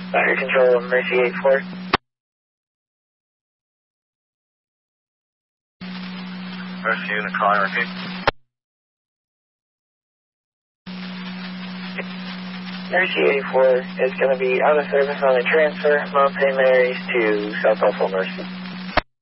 Fire control, Mercy 84. Mercy unit calling, repeat. Mercy 84 is going to be out of service on a transfer, Mount St. Mary's to South Buffalo Mercy.